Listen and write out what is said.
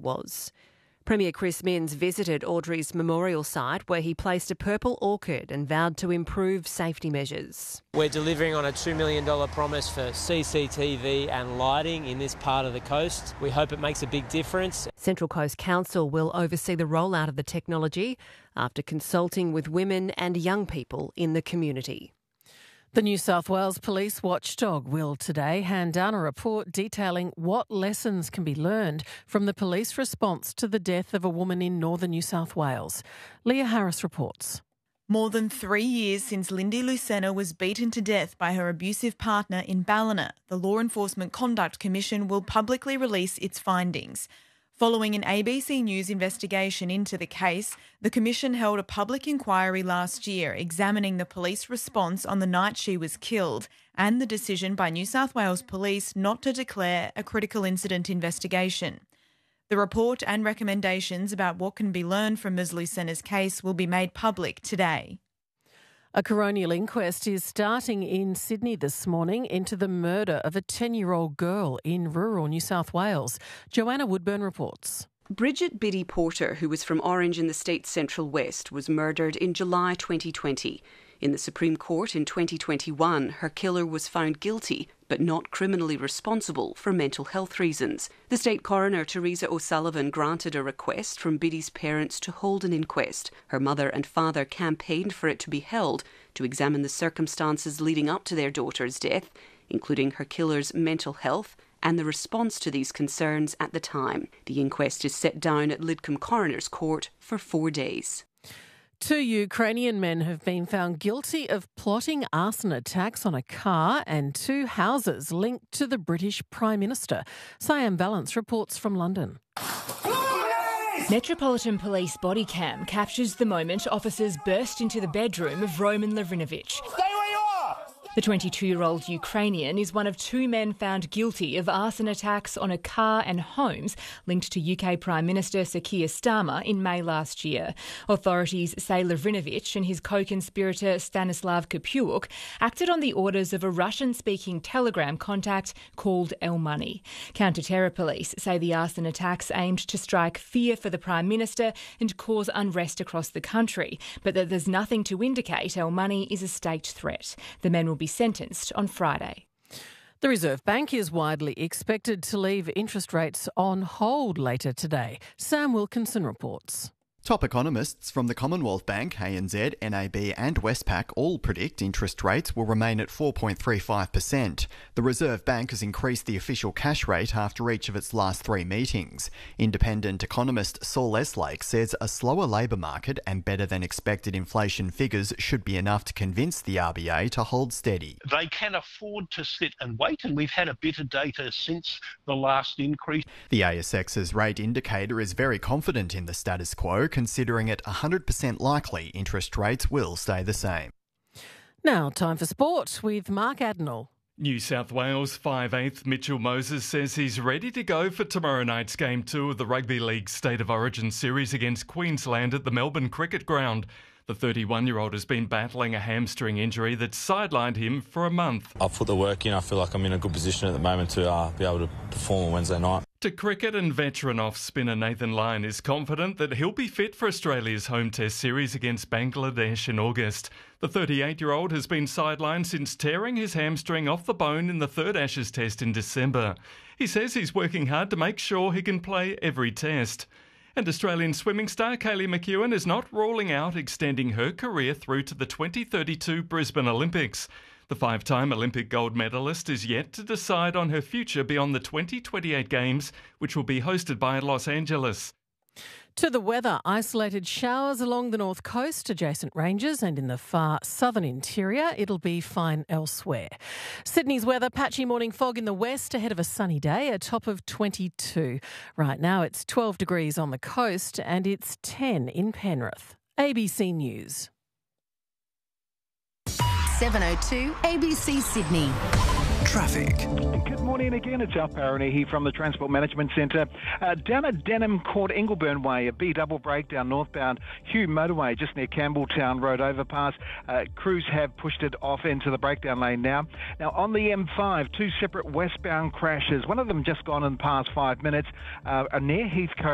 was. Premier Chris Minns visited Audrey's memorial site where he placed a purple orchid and vowed to improve safety measures. We're delivering on a $2 million promise for CCTV and lighting in this part of the coast. We hope it makes a big difference. Central Coast Council will oversee the rollout of the technology after consulting with women and young people in the community. The New South Wales Police Watchdog will today hand down a report detailing what lessons can be learned from the police response to the death of a woman in northern New South Wales. Leah Harris reports. More than 3 years since Lindy Lucena was beaten to death by her abusive partner in Ballina, the Law Enforcement Conduct Commission will publicly release its findings. Following an ABC News investigation into the case, the Commission held a public inquiry last year examining the police response on the night she was killed and the decision by New South Wales Police not to declare a critical incident investigation. The report and recommendations about what can be learned from Ms Lucena's case will be made public today. A coronial inquest is starting in Sydney this morning into the murder of a 10-year-old girl in rural New South Wales. Joanna Woodburn reports. Bridget Biddy Porter, who was from Orange in the state's Central West, was murdered in July 2020. In the Supreme Court in 2021, her killer was found guilty but not criminally responsible for mental health reasons. The State Coroner, Teresa O'Sullivan, granted a request from Biddy's parents to hold an inquest. Her mother and father campaigned for it to be held to examine the circumstances leading up to their daughter's death, including her killer's mental health and the response to these concerns at the time. The inquest is set down at Lidcombe Coroner's Court for 4 days. 2 Ukrainian men have been found guilty of plotting arson attacks on a car and 2 houses linked to the British Prime Minister. Siam Valance reports from London. Metropolitan Police body cam captures the moment officers burst into the bedroom of Roman Lavrinovich. The 22-year-old Ukrainian is one of 2 men found guilty of arson attacks on a car and homes linked to UK Prime Minister Sir Keir Starmer in May last year. Authorities say Lavrinovich and his co-conspirator Stanislav Kopyuk acted on the orders of a Russian-speaking Telegram contact called El Money. Counter-terror police say the arson attacks aimed to strike fear for the Prime Minister and cause unrest across the country, but that there's nothing to indicate El Money is a staked threat. The men will be sentenced on Friday. The Reserve Bank is widely expected to leave interest rates on hold later today. Sam Wilkinson reports. Top economists from the Commonwealth Bank, ANZ, NAB and Westpac all predict interest rates will remain at 4.35%. The Reserve Bank has increased the official cash rate after each of its last 3 meetings. Independent economist Saul Eslake says a slower labour market and better than expected inflation figures should be enough to convince the RBA to hold steady. They can afford to sit and wait, and we've had a bit of data since the last increase. The ASX's rate indicator is very confident in the status quo, considering it 100% likely interest rates will stay the same. Now, time for sport with Mark Adenall. New South Wales 5'8" Mitchell Moses says he's ready to go for tomorrow night's Game 2 of the Rugby League State of Origin series against Queensland at the Melbourne Cricket Ground. The 31-year-old has been battling a hamstring injury that sidelined him for a month. I've put the work in. I feel like I'm in a good position at the moment to be able to perform on Wednesday night. To cricket, and veteran off-spinner Nathan Lyon is confident that he'll be fit for Australia's home test series against Bangladesh in August. The 38-year-old has been sidelined since tearing his hamstring off the bone in the third Ashes test in December. He says he's working hard to make sure he can play every test. And Australian swimming star Kaylee McEwen is not ruling out extending her career through to the 2032 Brisbane Olympics. The 5-time Olympic gold medalist is yet to decide on her future beyond the 2028 Games, which will be hosted by Los Angeles. To the weather, isolated showers along the north coast, adjacent ranges and in the far southern interior. It'll be fine elsewhere. Sydney's weather, patchy morning fog in the west ahead of a sunny day, a top of 22. Right now it's 12 degrees on the coast and it's 10 in Penrith. ABC News. 7:02 ABC Sydney. Traffic. Good morning again. It's Al Parani here from the Transport Management Centre. Down at Denham Court Ingleburn Way, a B-double breakdown northbound Hugh Motorway just near Campbelltown Road overpass. Crews have pushed it off into the breakdown lane now. Now on the M5, 2 separate westbound crashes. One of them just gone in the past 5 minutes near Heathcote